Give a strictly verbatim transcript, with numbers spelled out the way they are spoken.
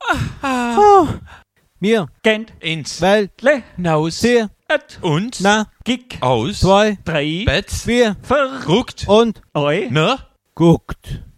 Oh. Wir Gent ins Welt Le Naus sehr Et und na Gig aus zwei Drei Bett vier Ver ruckt und Oi ne guckt.